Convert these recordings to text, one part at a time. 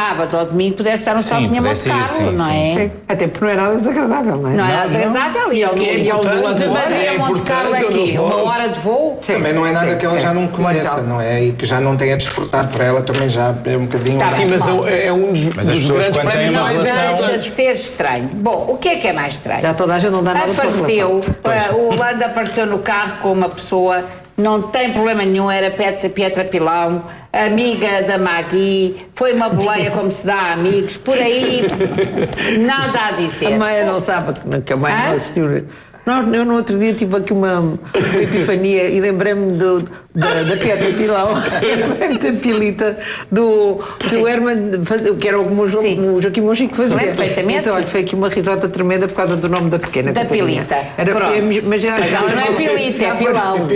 sábado ou domingo pudesse estar no salto, tinha monte de carro, não é? Sim. Até porque não é nada desagradável, não é? Não é nada desagradável. E de Madrid a Monte Carlo é aqui, 1 hora de voo. Também não é nada que ela já não conheça, não é? E que já não tenha desfrutado para ela também já é um bocadinho... Sim, mas é um dos grandes prémios mais altos. Deixa de ser estranho. Bom, o que é mais estranho? Já toda a gente não dá nada para Apareceu, o Lando apareceu no carro com uma pessoa, não tem problema nenhum, era Pietra Pilão, amiga da Magui, foi uma boleia como se dá a amigos, por aí, nada a dizer. A Maia não sabe que a Maia não assistiu. Eu no outro dia tive aqui uma epifania e lembrei-me da Pietra Pilão, lembrei-me da Pilita do Herman, que era o Joaquim Monchique que fazia. Perfeitamente. Então, olha, foi aqui uma risota tremenda por causa do nome da pequena. Da Pilita. Mas ela não é Pilita, é Pilão.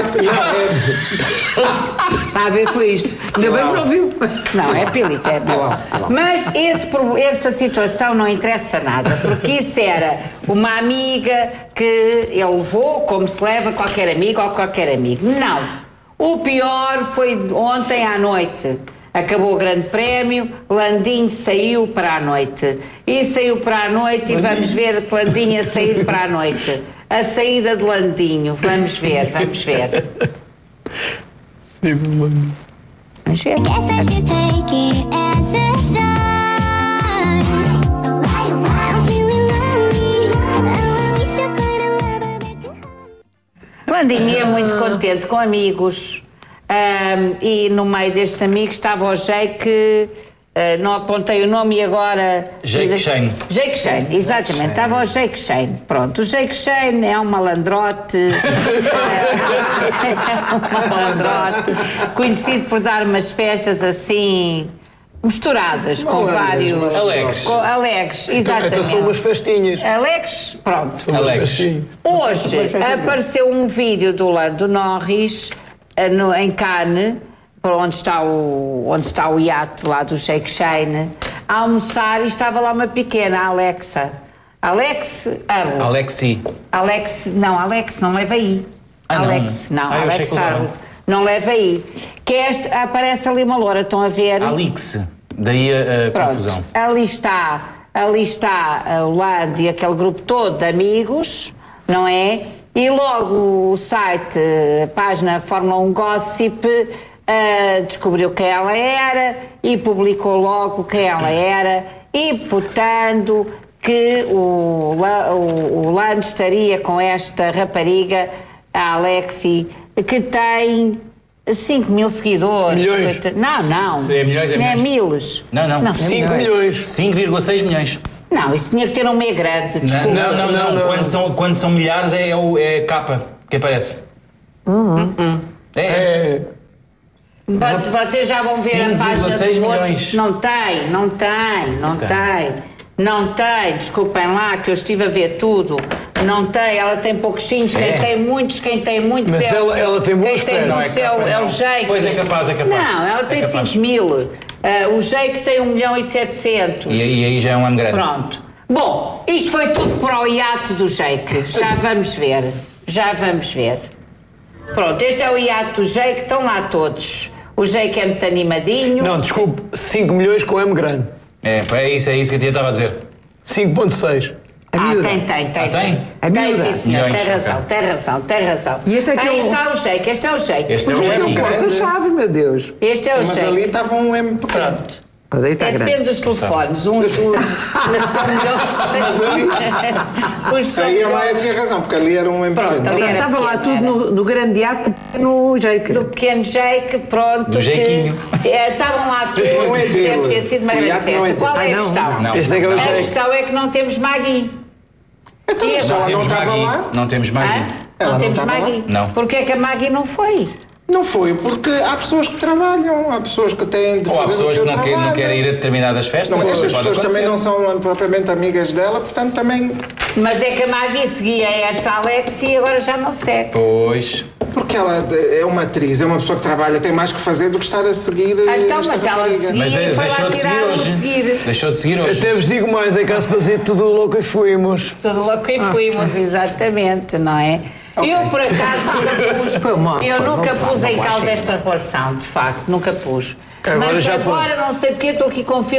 Está a ver, foi isto. Ainda bem que não viu. Não, é Pilita, é Pilão. Mas essa situação não interessa nada, porque isso era uma amiga que ele levou, como se leva qualquer amigo ou qualquer amigo. Não. O pior foi ontem à noite. Acabou o Grande Prémio, Landinho saiu para a noite. E saiu para a noite e vamos ver Landinho a sair para a noite. A saída de Landinho. Vamos ver. Vamos ver. Landinho é muito contente com amigos e no meio destes amigos estava o Jake, não apontei o nome e agora... Jake Shane. Jake Shane, exatamente, estava o Jake Shane. Pronto, o Jake Shane é um malandrote, conhecido por dar umas festas assim... misturadas com vários... Alegres, exatamente. Então são umas festinhas. Alegres, pronto. Alegres. Hoje apareceu um vídeo do Lando Norris em Cannes, onde está o iate lá do Jake Shane, a almoçar, e estava lá uma pequena, a Alexa. Alex não leva aí. Alex não leva aí. Que aparece ali uma loura, estão a ver? Alix, daí a confusão. Ali está o Lando e aquele grupo todo de amigos, não é? E logo o site, a página Fórmula 1 Gossip, descobriu quem ela era e publicou logo quem ela era, imputando que o Lando estaria com esta rapariga, a Alexi, que tem 5 mil seguidores. Milhões? Não. É milhões, não é miles. Não. 5 milhões. 5,6 milhões. Não, isso tinha que ter um meio grande. Desculpa. Não. Quando são milhares é capa que aparece. Vocês já vão ver a página do milhões. Não tem, desculpem lá que eu estive a ver tudo. Não tem, ela tem pouquinhos, quem tem muitos Mas ela tem bons pés. É o Jake. Pois é capaz. Não, ela tem 5 mil. O Jake tem 1.700.000. E aí já é um ano grande. Pronto. Bom, isto foi tudo para o iate do Jake. Já vamos ver. Pronto, este é o iate do Jake, estão lá todos. O Jake é muito animadinho. Não, desculpe, 5 milhões com M grande. É isso que a tia estava a dizer. 5,6. A miúda. Tem. A miúda. Sim, senhor, Milhões, tem razão. E este é que Aí está o Jake, este é o Jake. Este é o Este é Jake. um porta-chave, meu Deus. Este é o Mas Jake. ali estava um M pequeno. Mas aí está grande. Depende dos telefones. Uns são melhores. Aí a Maia tinha razão, porque ali era um M Pronto, pequeno. ali era Estava lá pequeno, tudo no grande ato, no Jake. do pequeno Jake, pronto. Do Jaquinho. Estavam lá todos, Não é dele. deve ter sido uma O grande iate não é festa. dele. Qual é a questão? Não. Este é que é o A Jake. questão é que não temos Magui. Então, E mas agora? ela não estava lá? Não temos Magui. Ela não temos estava Magui. lá? Não. Porquê é que a Magui não foi? Não foi, porque há pessoas que trabalham, há pessoas que têm de Ou há fazer o pessoas seu que trabalho. não querem ir a determinadas festas. Não, estas pode pessoas também acontecer. não são propriamente amigas dela, portanto também... Mas é que a Magui seguia esta Alex e agora já não segue. Pois. Porque ela é uma atriz, é uma pessoa que trabalha, tem mais que fazer do que estar a seguir Então, esta mas ela rapariga. seguia e foi lá tirar o seguir. Deixou de seguir hoje. Até vos digo mais, é caso para dizer tudo louco e fuimos. Tudo louco e fuimos, exatamente, não é? Ok. Eu, por acaso, nunca pus foi em uma causa chega. esta relação, de facto, nunca pus. Agora Mas já agora, não sei porque, estou aqui com